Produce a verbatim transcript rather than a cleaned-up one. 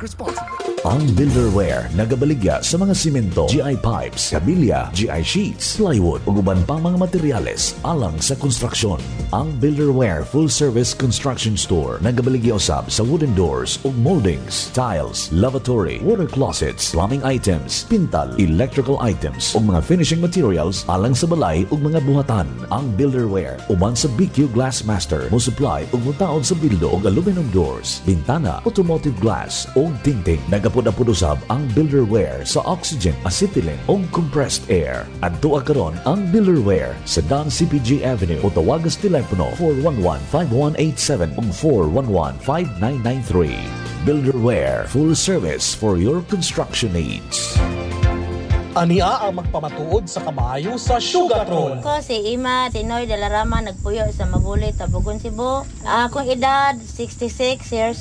responsibly. Ang Builderware nagabaligya sa mga simento, G I pipes, kabilya, G I sheets, plywood ug uban pang mga materyales alang sa konstruksyon. Ang Builderware Full Service Construction Store nagabaligya usab sa wooden doors ug moldings, tiles, lavatory, water closets, plumbing items, pintal, electrical items ug mga finishing materials alang sa balay ug mga buhatan. Ang Builderware uban sa B Q Glassmaster mo supply ug mutaod sa bildo ug aluminum doors, bintana, automotive glass ug tingting. Nagapud-apud usab ang Builderware sa oxygen, acetylene ug compressed air. Adto karon ang Builderware sa Dan C P G Avenue o tawagan sa telepono four one one, five one eight seven ug four one one, five nine nine three. Builderware, full service for your construction needs. Ania ang magpamatuod sa kamayo sa Sugartron. Ko si Ima Tinoy Dalarama nagpuyo sa Mabulit, Tabugon, Cebu. Akong edad sixty-six years